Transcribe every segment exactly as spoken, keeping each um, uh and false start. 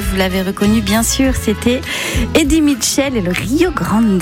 vous l'avez reconnu bien sûr, c'était Eddie Mitchell et le Rio Grande.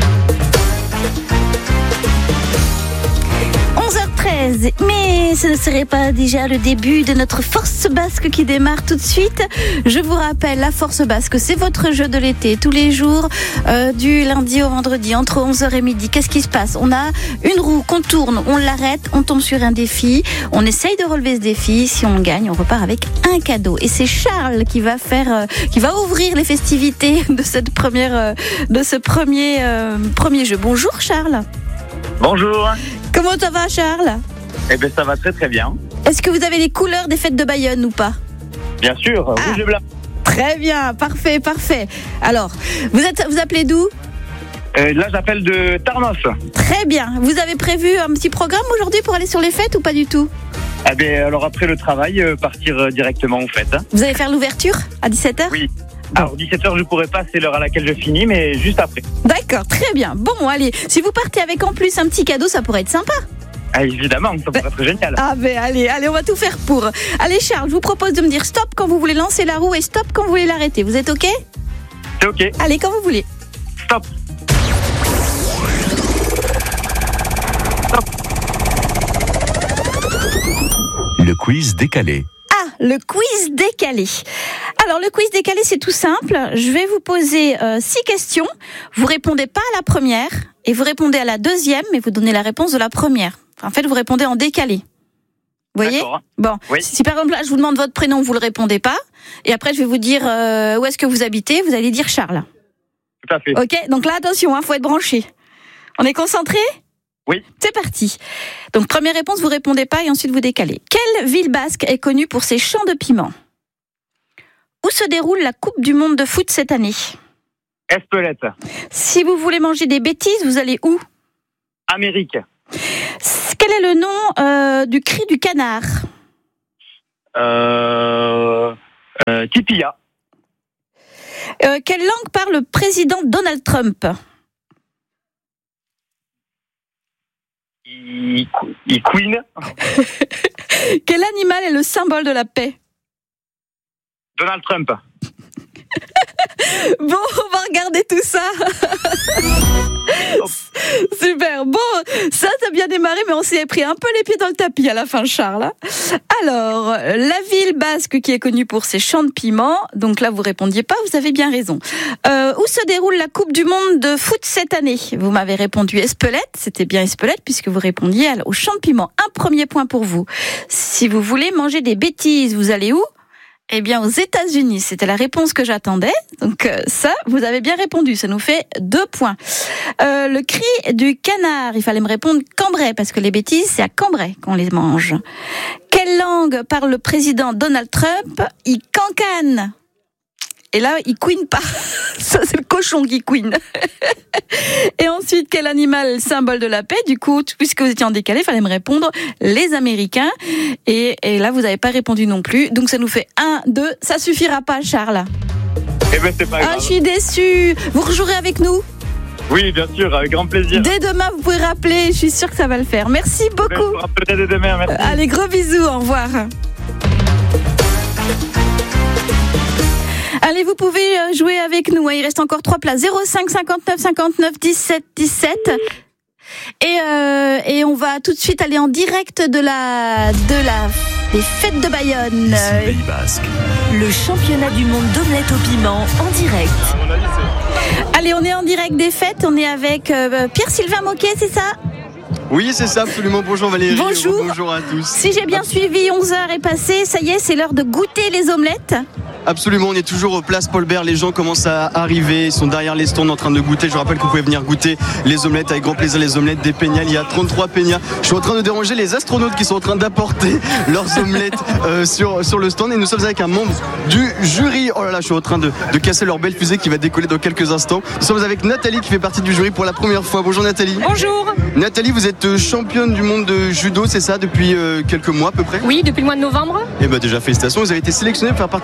onze heures treize, mais ce ne serait pas déjà le début de notre Force Basque qui démarre tout de suite. Je vous rappelle, la Force Basque, c'est votre jeu de l'été, tous les jours, euh, du lundi au vendredi, entre onze heures et midi. Qu'est-ce qui se passe? On a une roue qu'on tourne, on l'arrête, on tombe sur un défi, on essaye de relever ce défi. Si on gagne, on repart avec un cadeau. Et c'est Charles qui va faire, euh, qui va ouvrir les festivités de cette première, euh, de ce premier, euh, premier jeu. Bonjour Charles. Bonjour. Comment ça va Charles? Eh bien ça va très très bien. Est-ce que vous avez les couleurs des fêtes de Bayonne ou pas? Bien sûr, ah, rouge et blanc. Très bien, parfait, parfait. Alors, vous êtes, vous appelez d'où? euh, Là j'appelle de Tarnos. Très bien. Vous avez prévu un petit programme aujourd'hui pour aller sur les fêtes ou pas du tout? Eh bien alors après le travail, euh, partir euh, directement aux fêtes. Hein. Vous allez faire l'ouverture à dix-sept heures? Oui. Alors dix-sept heures je pourrais pas, c'est l'heure à laquelle je finis, mais juste après. D'accord, très bien. Bon, allez, si vous partez avec en plus un petit cadeau, ça pourrait être sympa. Ah, évidemment, ça pourrait être génial. Ah ben allez, allez, on va tout faire pour. Allez Charles, je vous propose de me dire stop quand vous voulez lancer la roue et stop quand vous voulez l'arrêter. Vous êtes ok? C'est ok. Allez, quand vous voulez. Stop. Stop. Le quiz décalé. Ah, le quiz décalé. Alors, le quiz décalé, c'est tout simple. Je vais vous poser euh, six questions. Vous répondez pas à la première et vous répondez à la deuxième, mais vous donnez la réponse de la première. En fait, vous répondez en décalé. Vous voyez? D'accord. Bon, oui. Si par exemple là, je vous demande votre prénom, vous le répondez pas, et après je vais vous dire euh, où est-ce que vous habitez, vous allez dire Charles. Tout à fait. Ok, donc là attention, hein, faut être branché. On est concentré? Oui. C'est parti. Donc première réponse, vous répondez pas et ensuite vous décalez. Quelle ville basque est connue pour ses champs de piment? Où se déroule la Coupe du Monde de foot cette année? Espelette. Si vous voulez manger des bêtises, vous allez où? Amérique. Quel est le nom euh, du cri du canard? Euh... euh Tipia. Euh, quelle langue parle le président Donald Trump? I... I... Queen. Quel animal est le symbole de la paix? Donald Trump. Bon, on va regarder tout ça. Super. Bon, ça, ça a bien démarré, mais on s'est pris un peu les pieds dans le tapis à la fin, Charles. Alors, la ville basque qui est connue pour ses champs de piment. Donc là, vous répondiez pas, vous avez bien raison. Euh, où se déroule la Coupe du Monde de foot cette année? Vous m'avez répondu Espelette. C'était bien Espelette puisque vous répondiez au champ de piment. Un premier point pour vous. Si vous voulez manger des bêtises, vous allez où? Eh bien, aux États-Unis, c'était la réponse que j'attendais. Donc euh, ça, vous avez bien répondu. Ça nous fait deux points. Euh, le cri du canard, il fallait me répondre Cambrai, parce que les bêtises, c'est à Cambrai qu'on les mange. Quelle langue parle le président Donald Trump? Il cancane. Et là, il couine pas. Ça, c'est le cochon qui couine. Et ensuite, quel animal symbole de la paix? Du coup, puisque vous étiez en décalé, il fallait me répondre les Américains. Et, et là, vous n'avez pas répondu non plus. Donc, ça nous fait un, deux. Ça suffira pas, Charles. Eh ben, c'est pas grave. Ah, je suis déçue. Vous rejouerez avec nous? Oui, bien sûr, avec grand plaisir. Dès demain, vous pouvez rappeler. Je suis sûre que ça va le faire. Merci beaucoup. Je vous rappellerai dès demain, merci. Allez, gros bisous. Au revoir. Allez, vous pouvez jouer avec nous. Il reste encore trois places. zéro cinq cinquante-neuf cinquante-neuf dix-sept dix-sept. Et, euh, et on va tout de suite aller en direct de la, de la, des fêtes de Bayonne. Ici Pays Basque. Le championnat du monde d'omelette au piment en direct. Allez, on est en direct des fêtes. On est avec euh, Pierre-Sylvain Moquet, c'est ça? Oui, c'est ça, absolument. Bonjour Valérie. Bonjour. Bonjour à tous. Si j'ai bien suivi, onze heures est passé. Ça y est, c'est l'heure de goûter les omelettes. Absolument, on est toujours au Place Paul Bert. Les gens commencent à arriver, ils sont derrière les stands en train de goûter. Je vous rappelle que vous pouvez venir goûter les omelettes avec grand plaisir, les omelettes des Peñas. Il y a trente-trois Peñas. Je suis en train de déranger les astronautes qui sont en train d'apporter leurs omelettes euh, sur, sur le stand. Et nous sommes avec un membre du jury. Oh là là, je suis en train de, de casser leur belle fusée qui va décoller dans quelques instants. Nous sommes avec Nathalie qui fait partie du jury pour la première fois. Bonjour Nathalie. Bonjour. Nathalie, vous êtes championne du monde de judo, c'est ça, depuis euh, quelques mois à peu près? Oui, depuis le mois de novembre. Et bah déjà félicitations, vous avez été sélectionnée pour faire partie du jury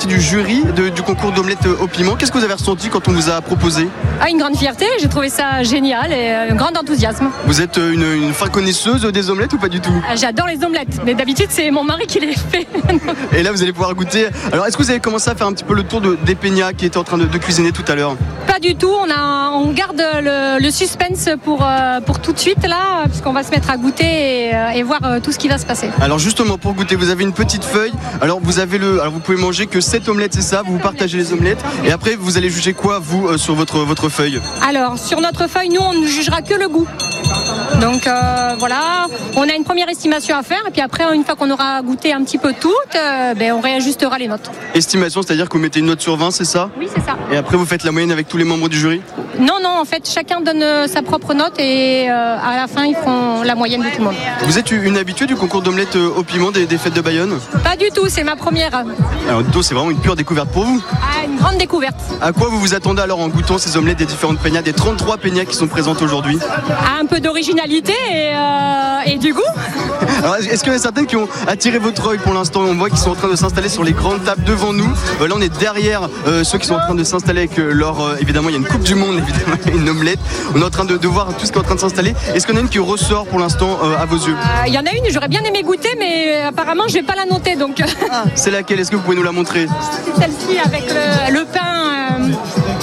jury de, du concours d'omelette au piment. Qu'est-ce que vous avez ressenti quand on vous a proposé? Ah, une grande fierté, j'ai trouvé ça génial et un grand enthousiasme. Vous êtes une, une fin connaisseuse des omelettes ou pas du tout? Ah, j'adore les omelettes, mais d'habitude c'est mon mari qui les fait. Et là vous allez pouvoir goûter. Alors est-ce que vous avez commencé à faire un petit peu le tour de, des peñas qui étaient en train de, de cuisiner tout à l'heure? Pas du tout, on, a, on garde le, le suspense pour, euh, pour tout de suite là, puisqu'on va se mettre à goûter et, euh, et voir euh, tout ce qui va se passer. Alors justement pour goûter, vous avez une petite feuille. Alors vous avez le, alors vous pouvez manger que sept omelettes, c'est ça? Vous vous partagez les omelettes et après vous allez juger quoi vous euh, sur votre, votre feuille? Alors sur notre feuille, nous on ne jugera que le goût. Donc euh, voilà, on a une première estimation à faire et puis après une fois qu'on aura goûté un petit peu toutes, euh, ben, on réajustera les notes. Estimation, c'est-à-dire que vous mettez une note sur vingt, c'est ça? Oui, c'est ça. Et après vous faites la moyenne avec tous les membres du jury? Non, non, en fait chacun donne euh, sa propre note et euh, à la fin ils font la moyenne de tout le monde. Vous êtes une habituée du concours d'omelette au piment des, des fêtes de Bayonne? Pas du tout, c'est ma première. Alors Do, c'est vraiment une pure découverte pour vous. Ah, une grande découverte. À quoi vous vous attendez alors en goûtant ces omelettes des différentes peñas, des trente-trois peñas qui sont présentes aujourd'hui? À un peu d'originalité et, euh, et du goût. Alors, est-ce qu'il y en a certaines qui ont attiré votre œil pour l'instant? On voit qu'ils sont en train de s'installer sur les grandes tables devant nous. Euh, là, on est derrière euh, ceux qui sont en train de s'installer avec euh, leur... Euh, évidemment, il y a une Coupe du Monde, évidemment, une omelette. On est en train de, de voir tout ce qui est en train de s'installer. Est-ce qu'il y en a une qui ressort pour l'instant euh, à vos yeux? Il euh, y en a une, j'aurais bien aimé goûter, mais apparemment, je vais pas la noter. Donc... Ah, c'est laquelle? Est-ce que vous pouvez nous la montrer? C'est celle-ci avec le, le pain... Euh...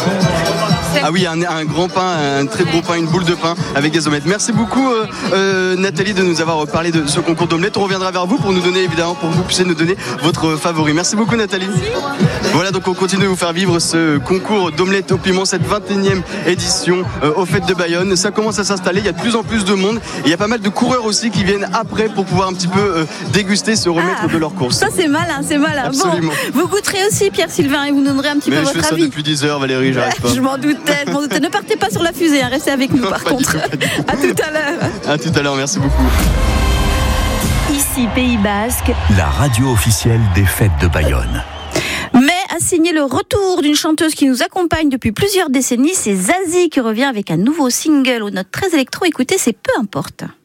Ah oui, un, un grand pain, un très gros pain, une boule de pain avec des omelettes. Merci beaucoup euh, euh, Nathalie de nous avoir parlé de ce concours d'omelettes. On reviendra vers vous pour nous donner, évidemment, pour que vous puissiez nous donner votre favori. Merci beaucoup Nathalie. Voilà, donc on continue de vous faire vivre ce concours d'omelettes au piment, cette vingt et unième édition euh, aux fêtes de Bayonne. Ça commence à s'installer, il y a de plus en plus de monde. Et il y a pas mal de coureurs aussi qui viennent après pour pouvoir un petit peu euh, déguster, se remettre ah, de leur course. Ça c'est malin, c'est malin. Absolument. Bon, vous goûterez aussi Pierre-Sylvain et vous nous donnerez un petit Mais peu je votre fais ça avis. depuis dix heures Valérie, j'arrête pas. Je m'en doutais, je m'en doutais. Ne partez pas sur la fusée, hein, restez avec nous par Pas contre. du tout, pas du tout. À tout à l'heure. À tout à l'heure, merci beaucoup. Ici Pays Basque, La radio officielle des fêtes de Bayonne. Mais a signé le retour d'une chanteuse qui nous accompagne depuis plusieurs décennies, c'est Zazie qui revient avec un nouveau single aux notes très électro. Écoutez, c'est Peu importe.